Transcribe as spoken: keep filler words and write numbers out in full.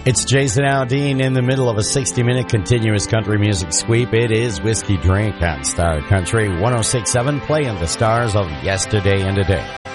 It's Jason Aldean in the middle of a sixty-minute continuous country music sweep. It is Whiskey Drink on Star Country one oh six point seven, playing the stars of yesterday and today.